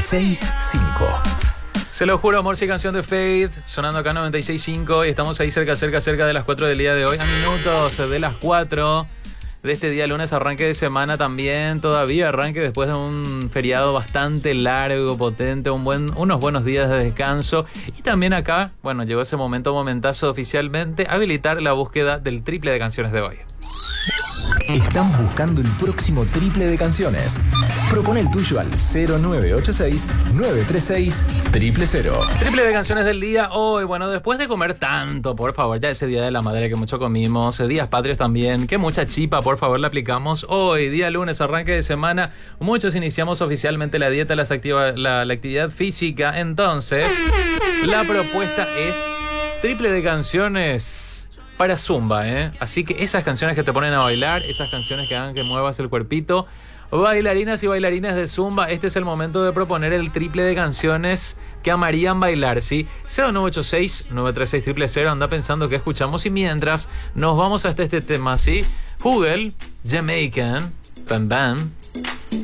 96.5. Se lo juro, amor, sí, canción de Faith, sonando acá 96.5 y estamos ahí cerca de las 4 del día de hoy, a minutos de las 4 de este día lunes, arranque de semana también, todavía arranque después de un feriado bastante largo, potente, unos buenos días de descanso y también acá, bueno, llegó ese momentazo oficialmente, habilitar la búsqueda del triple de canciones de hoy. Estamos buscando el próximo triple de canciones. Propone el tuyo al 0986-936-000. Triple de canciones del día hoy. Bueno, después de comer tanto, por favor, ya ese día de la madre que mucho comimos, días patrios también, que mucha chipa, por favor, la aplicamos. Hoy, día lunes, arranque de semana, muchos iniciamos oficialmente la dieta, la actividad física. Entonces, la propuesta es triple de canciones para Zumba, ¿eh? Así que esas canciones que te ponen a bailar, esas canciones que hagan que muevas el cuerpito, bailarinas y bailarines de Zumba, este es el momento de proponer el triple de canciones que amarían bailar, ¿sí? 0986-936-000, anda pensando que escuchamos y mientras nos vamos hasta este tema, ¿sí? Google, Jamaican, Bam Bam,